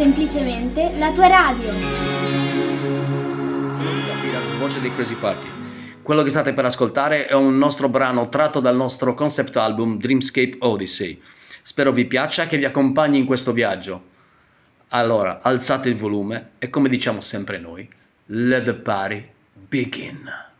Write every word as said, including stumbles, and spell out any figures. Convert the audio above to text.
semplicemente la tua radio. Sono Luca Piras, voce dei Crazy Party. Quello che state per ascoltare è un nostro brano tratto dal nostro concept album Dreamscape Odyssey. Spero vi piaccia e che vi accompagni in questo viaggio. Allora, alzate il volume e come diciamo sempre noi, let the party begin.